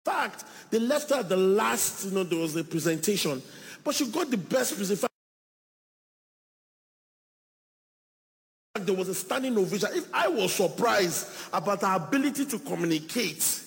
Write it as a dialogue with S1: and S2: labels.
S1: fact, they left her at the last, there was a presentation. But she got the best presentation. There was a standing ovation. If I was surprised about her ability to communicate,